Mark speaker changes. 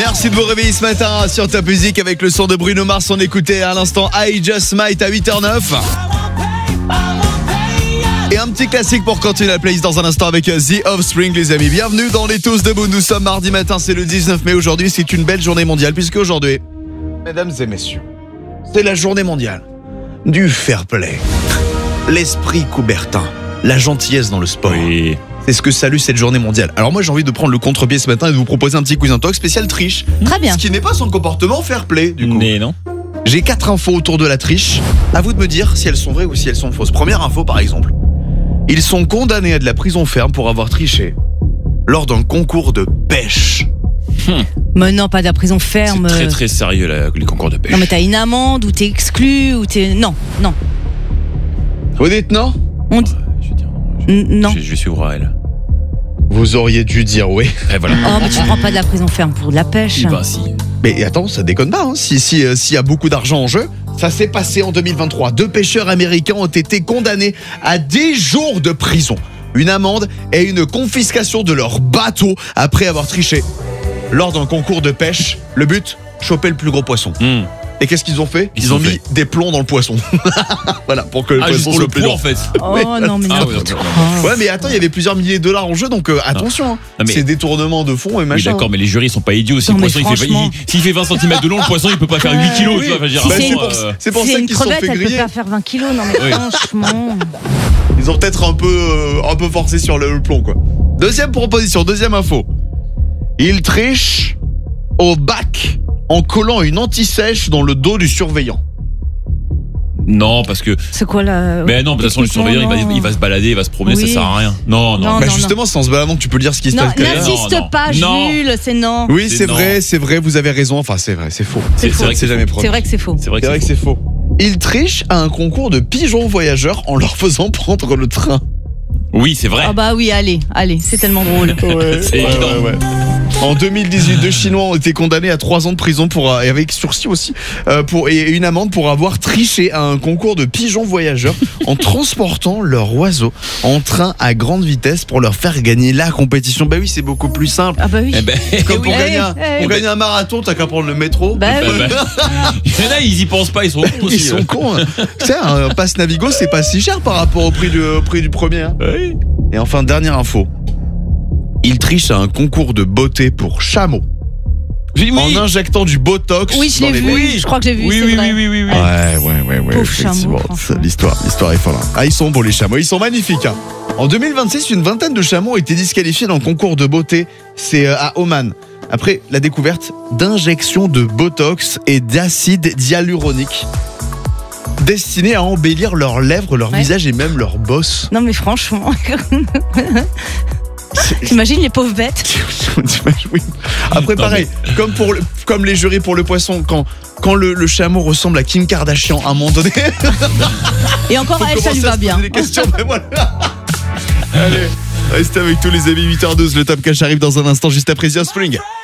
Speaker 1: Merci de vous réveiller ce matin sur Top Music avec le son de Bruno Mars. On écoutait à l'instant I Just Might à 8h09. Et un petit classique pour continuer la playlist dans un instant avec The Offspring, les amis. Bienvenue dans les Tous Debout. Nous sommes mardi matin, c'est le 19 mai. Aujourd'hui, c'est une belle journée mondiale puisque aujourd'hui, mesdames et messieurs, c'est la journée mondiale du fair play. L'esprit coubertin, la gentillesse dans le sport.
Speaker 2: Oui.
Speaker 1: C'est ce que salue cette journée mondiale. Alors moi j'ai envie de prendre le contre-pied ce matin et de vous proposer un petit quiz talk spécial triche.
Speaker 3: Très bien.
Speaker 1: Ce qui n'est pas son comportement fair play du coup.
Speaker 2: Mais non.
Speaker 1: J'ai 4 infos autour de la triche. À vous de me dire si elles sont vraies ou si elles sont fausses. Première info par exemple. Ils sont condamnés à de la prison ferme pour avoir triché lors d'un concours de pêche.
Speaker 3: Mais non, pas de la prison ferme.
Speaker 2: C'est très très sérieux là, les concours de pêche.
Speaker 3: Non mais t'as une amende ou t'es exclu ou t'es... Non.
Speaker 1: Vous dites non ?
Speaker 3: On dit...
Speaker 2: Je vais dire
Speaker 3: Non.
Speaker 2: Je vais suivre à elle.
Speaker 1: Vous auriez dû dire oui.
Speaker 2: Et voilà.
Speaker 3: Oh mais tu prends pas de la prison ferme pour de la pêche.
Speaker 2: Bah si.
Speaker 1: Mais attends, ça déconne pas. Hein. S'il y a beaucoup d'argent en jeu, ça s'est passé en 2023. 2 pêcheurs américains ont été condamnés à 10 jours de prison, une amende et une confiscation de leur bateau après avoir triché lors d'un concours de pêche. Le but, choper le plus gros poisson. Et qu'est-ce qu'ils ont fait ? Ils ont mis des plombs dans le poisson. Voilà, pour que le
Speaker 2: juste
Speaker 1: poisson
Speaker 2: pour
Speaker 1: soit
Speaker 2: le
Speaker 1: plus
Speaker 2: poids
Speaker 1: lourd.
Speaker 2: en fait.
Speaker 3: Oh non mais
Speaker 2: Ah,
Speaker 3: n'importe
Speaker 2: ouais,
Speaker 3: quoi.
Speaker 1: Ouais, mais attends, il y avait plusieurs milliers de dollars en jeu, donc attention.
Speaker 2: Non, mais-
Speaker 1: C'est détournement de fonds et
Speaker 2: Oui
Speaker 1: machin.
Speaker 2: d'accord, mais les jurys sont pas idiots. Si
Speaker 3: Non,
Speaker 2: le
Speaker 3: mais
Speaker 2: poisson
Speaker 3: franchement.
Speaker 2: s'il fait 20 cm de long, le poisson il peut pas faire 8 kilos.
Speaker 1: Oui.
Speaker 2: Tu vois, je veux dire,
Speaker 1: Bah,
Speaker 3: Si
Speaker 2: vraiment,
Speaker 1: c'est pour
Speaker 3: C'est
Speaker 1: ça
Speaker 3: une
Speaker 1: qu'ils se sont
Speaker 3: crevette,
Speaker 1: fait
Speaker 3: elle peut
Speaker 1: griller.
Speaker 3: pas faire 20 kilos. Non mais
Speaker 2: Oui.
Speaker 3: franchement.
Speaker 1: Ils ont peut-être un peu forcé sur le plomb, quoi. Deuxième proposition, deuxième info. Ils trichent au bac en collant une anti-sèche dans le dos du surveillant.
Speaker 2: Non, parce que.
Speaker 3: C'est quoi là?
Speaker 2: Mais non, de toute façon, le surveillant il va se balader, il va se promener,
Speaker 3: Oui.
Speaker 2: ça sert à rien. Non.
Speaker 3: Non.
Speaker 1: Bah justement, c'est en se baladant que tu peux dire ce qui se
Speaker 3: Non,
Speaker 1: passe derrière.
Speaker 3: n'insiste
Speaker 2: Non.
Speaker 3: pas,
Speaker 2: Non.
Speaker 3: Jules, c'est non.
Speaker 1: Oui, c'est
Speaker 2: non.
Speaker 1: vrai, vous avez raison. Enfin, c'est vrai, c'est faux.
Speaker 2: C'est vrai que
Speaker 1: c'est jamais promis.
Speaker 3: C'est vrai que c'est faux.
Speaker 2: C'est vrai
Speaker 1: C'est vrai que
Speaker 2: c'est
Speaker 1: c'est faux. Ils trichent à un concours de pigeons voyageurs en leur faisant prendre le train.
Speaker 2: faux. Oui, c'est vrai.
Speaker 3: Ah bah oui, allez, c'est tellement drôle.
Speaker 2: C'est évident.
Speaker 1: En 2018, 2 Chinois ont été condamnés à 3 ans de prison et avec sursis aussi, et une amende pour avoir triché à un concours de pigeons voyageurs en transportant leur oiseau en train à grande vitesse pour leur faire gagner la compétition. Bah oui, c'est beaucoup plus simple.
Speaker 3: Ah bah oui.
Speaker 2: Eh ben,
Speaker 1: Comme pour
Speaker 2: oui.
Speaker 1: gagner un marathon, t'as qu'à prendre le métro.
Speaker 3: Bah oui.
Speaker 2: Il y en a, ils y pensent pas, ils sont cons aussi.
Speaker 1: Ils sont cons. Hein. Tu sais, un pass Navigo, c'est pas si cher par rapport au prix du premier. Hein.
Speaker 2: Oui.
Speaker 1: Et enfin, dernière info. Ils trichent à un concours de beauté pour chameaux en injectant du botox
Speaker 3: Oui, je
Speaker 1: dans
Speaker 3: l'ai
Speaker 1: les
Speaker 3: vu.
Speaker 1: nez.
Speaker 3: Je crois que j'ai vu.
Speaker 2: Oui,
Speaker 3: c'est
Speaker 2: oui,
Speaker 3: vrai.
Speaker 2: oui.
Speaker 1: Ouais,
Speaker 3: Pauvre
Speaker 1: effectivement.
Speaker 3: chameau, franchement.
Speaker 1: L'histoire est folle. Hein. Ah, ils sont beaux les chameaux, ils sont magnifiques. Hein. En 2026, une vingtaine de chameaux ont été disqualifiés dans le concours de beauté. C'est à Oman. Après la découverte d'injections de botox et d'acide hyaluronique destinés à embellir leurs lèvres, leur visage et même leur bosse.
Speaker 3: Non mais franchement. T'imagines les pauvres bêtes?
Speaker 1: Oui. Après, pareil, comme les jurys pour le poisson, quand le chameau ressemble à Kim Kardashian à un moment donné.
Speaker 3: Et encore
Speaker 1: Faut
Speaker 3: elle, ça lui
Speaker 1: commencer à
Speaker 3: va
Speaker 1: se
Speaker 3: bien.
Speaker 1: poser des questions, mais voilà. Allez, restez avec tous les amis 8h12. Le Top Cash arrive dans un instant, juste après The Offspring.